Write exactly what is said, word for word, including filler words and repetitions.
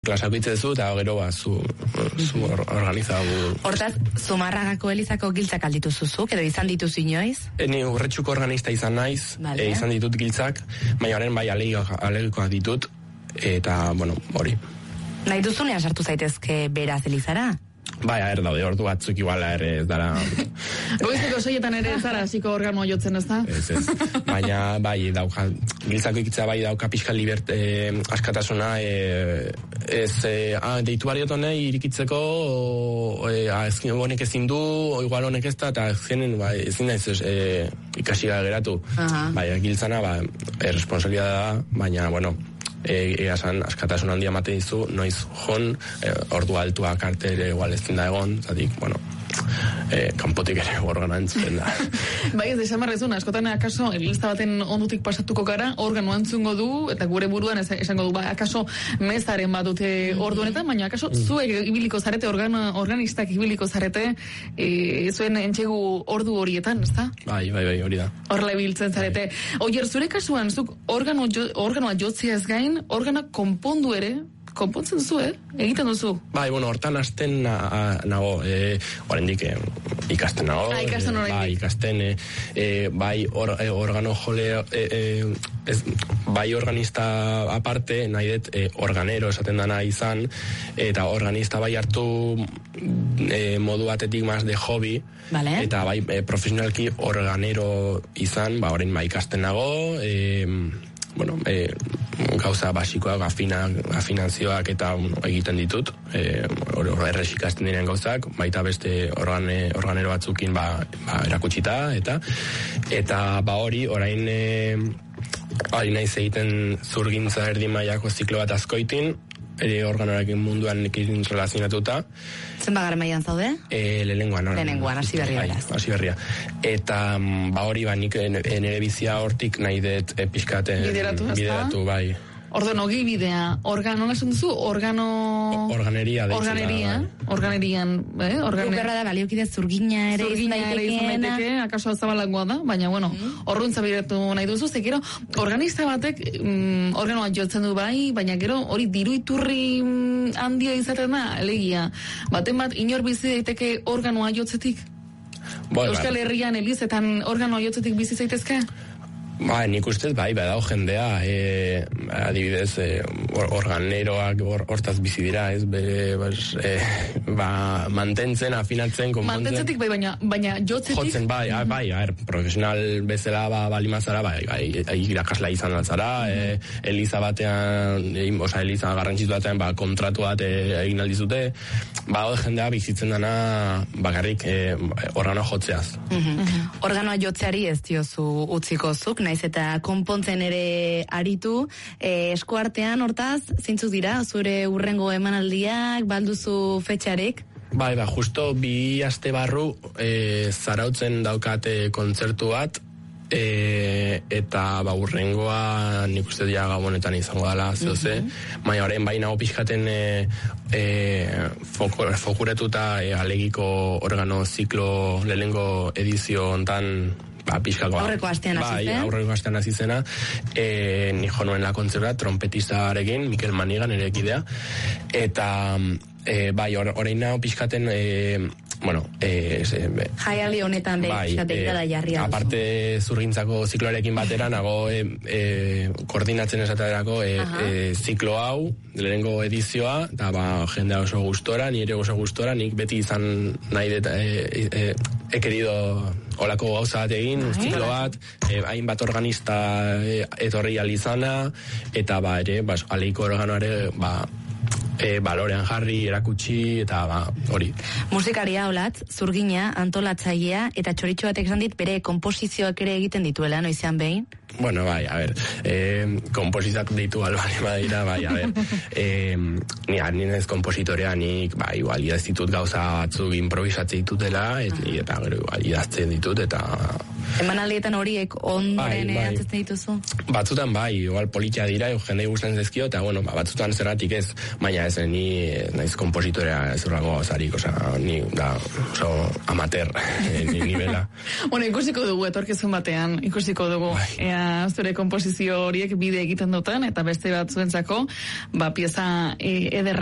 Klasak itzezu eta gero ba, zu, zu or, organizau. Hortaz, Zumarragako Elizako giltzak alditu zuzuk, edo izan dituzu inoiz? Ni urretxuko organista izan naiz, vale. e, izan ditut giltzak, baina horren bai alegikoak ditut, eta, bueno, hori. Nahi duzunean sartu zaitezke beraz Elizara? Bai, er daude, ordu batzuk iguala ere ez dara... Goizeko soietan ere ez zara, hasiko organoa jotzen, ez da? Ez, ez. Baina, bai, dauka, giltzako ikitza bai dauka pixka libert, eh, askatasuna, eh, ez, eh, ah, deitu bari otone irikitzeko, eh, ezkin honek ezin du, o igual honek ez da, eta ezkenen, bai, ezin da ez eh, ikasi geratu. Uh-huh. Bai, giltzana, ba, eh, responsabilidad da, baina, bueno, ega esan askatasun handia ematen dizu, noiz jon, e, ordu altuak arte ere igual ez da egon, zatik, bueno, e, kanpotik ere organoa entzuten da. Bai, ez esan marrezun, askotan akaso, lista baten ondutik pasatuko gara, organoa entzungo du, eta gure buruan esango du, ba, akaso mezaren bat dute ordu honetan, baina akaso zuek ibiliko zarete, organo, organistak ibiliko zarete, e, zuen entxegu ordu horietan, ez da? Bai, bai, bai, hori da. Horrela ibiltzen zarete. Oier, zure kasuan, zuk organo jo, organoa jotziaz gain, organa konpondu ere, konpontzen duzu, eh? Egiten duzu. Bai, bueno, hortan hasten na, nago, eh, oraindik eh, ikasten nago. Ah, ikasten oraindik. Eh, bai, ikasten, eh, eh, bai or, eh, organo jole, eh, eh, ez, bai organista aparte, nahi dut eh, organero esaten dana izan, eta organista bai hartu eh, modu batetik maz de hobby, vale. Eta bai eh, profesionalki organero izan, ba, orain bai ikasten nago, eh, bueno, eh, gauza basikoak, afina, afinazioak eta um, egiten ditut, eh, errex ikasten diren gauzak, baita beste organe, organero batzukin ba, ba, erakutsita, eta eta ba hori, orain eh, ari naiz egiten zurgintza erdi mailako ziklo bat askoitin, ere organorakin munduan ekin relazionatuta. Zenba gara mailan zaude? E, lehenengoan. Lehenengoan, hasi berria beraz. Hasi berria. Eta, ba hori, ba, nik nire bizia hortik nahi dut e, pixkaten bideratu, bideratu, bai. Orduan, ogi bidea, organo, nola esan duzu? Organo... Organeria. Organeria, bai. Organerian, eh? Organe... Uperra da, baliokide zurgina ere zurgina ere izan daiteke, akaso azabalagoa da, baina, bueno, mm. orruntza bideratu nahi duzu, ze gero, organista batek mm, organoa jotzen du bai, baina gero, hori diru iturri mm, handia izaten da, elegia. Baten bat, inor bizi daiteke organoa jotzetik? Boi, Euskal Herrian, Elizetan organoa jotzetik bizi zaitezke? Ba, nik ustez, bai, badao jendea, e, adibidez, e, organeroak hortaz or, bizi dira, ez, be, bas, e, ba, mantentzen, afinatzen, konpontzen. Mantentzetik, bai, baina, baina jotzetik? Jotzen, bai, mm-hmm. bai, a ver, profesional bezala, ba, balimazara, bai, bai, irakasla izan altzara, mm-hmm. e, Eliza batean, e, oza, Eliza garrantzitu batean, ba, kontratu bat e, egin aldizute, ba, hori jendea bizitzen dana, bakarrik, e, organoa jotzeaz. Mm-hmm. Organoa jotzeari ez diozu utziko zuk, naiz eta konpontzen ere aritu, e, eskuartean hortaz, zeintzuk dira, zure urrengo emanaldiak, balduzu fetxarek? Bai, ba, justo bi aste barru e, zarautzen daukate kontzertu bat, e, eta ba, urrengoa nik uste dira gabonetan izango dela, zehoze, mm-hmm. baina horrein baina opizkaten e, e, foku, fokuretuta e, alegiko organo ziklo lehenengo edizio hontan ba, pixkako. Aurreko astean hasi zen. Bai, aurreko astean hasi zena. E, ni jo nuen la kontzertua trompetistarekin, Mikel Manigan ere ekidea. Eta, e, bai, orain or, pixkaten, e, bueno, e, e, jaialdi honetan de bai, pixkatek da jarria. Aparte zurgintzako zikloarekin batera, nago e, e, koordinatzen esaterako e, e, ziklo hau, lehenengo edizioa, eta ba, jendea oso gustora, nire oso gustora, nik beti izan nahi dut, e, e, e querido olako gauza bat egin, ziklo bat, e, hainbat organista e, etorri alizana, eta ba, ere, ba, aleiko organoare, ba, E, balorean jarri, erakutsi, eta ba, hori. Musikaria olatz, zurgina, antolatzailea, eta txoritxo batek esan dit, bere komposizioak ere egiten dituela, noizean behin? Bueno, bai, a ber, eh, komposizioak ditu albani badira, bai, a ber, eh, ni nien ez kompositorea, nik, bai, igual, idaztitut gauza batzuk improvisatzen ditutela, et, eta gero, igual, idazten ditut, eta Emanaldietan horiek ondoren Bai, bai. hartzen dituzu? Batzutan bai, igual politia dira, jendei gustatzen zaizkio, eta bueno, ba, batzutan zergatik ez, baina ez, ni naiz kompositorea ez horrago zarik, osea, ni da, oso amateur, eh, ni nivela. Bueno, ikusiko dugu, etorkizun batean, ikusiko dugu, Bai. ea zure komposizio horiek bide egiten duten, eta beste batzuentzako, ba, pieza eh, eder